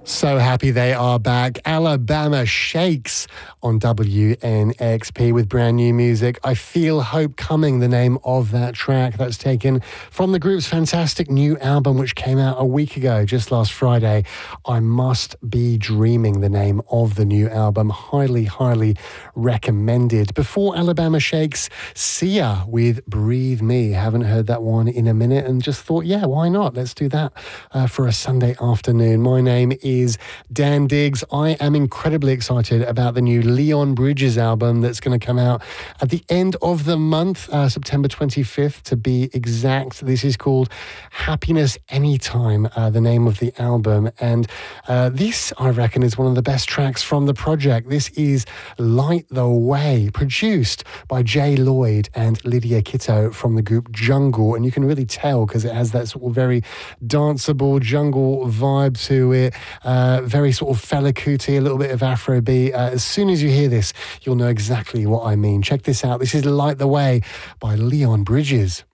So happy they are back. Alabama Shakes on WNXP with brand new music. I Feel Hope Coming, the name of that track. That's taken from the group's fantastic new album, which came out a week ago, just last Friday. I Must Be Dreaming, the name of the new album. Highly, highly recommended. Before Alabama Shakes, Sia with Breathe Me. Haven't heard that one in a minute and just thought, yeah, why not? Let's do that for a Sunday afternoon. My name is Dan Diggs. I am incredibly excited about the new Leon Bridges album that's going to come out at the end of the month, September 25th to be exact. This is called Happiness Anytime, the name of the album. And this, I reckon, is one of the best tracks from the project. This is Light the Way, produced by Jay Lloyd and Lydia Kitto from the group Jungle. And you can really tell because it has that sort of very danceable jungle vibe to it. Very sort of Fela Kuti, a little bit of Afrobeat. As soon as you hear this, you'll know exactly what I mean. Check this out. This is Light the Way by Leon Bridges.